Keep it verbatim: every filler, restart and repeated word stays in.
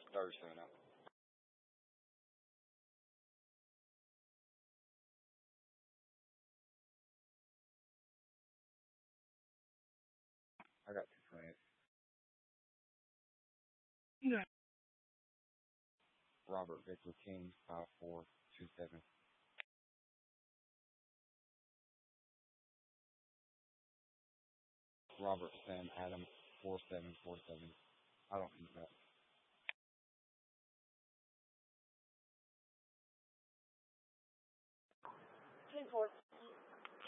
Third soon up. I got two friends. Yeah. Robert Victor King, five four two seven. Robert Sam Adam, four seven four seven. I don't need that.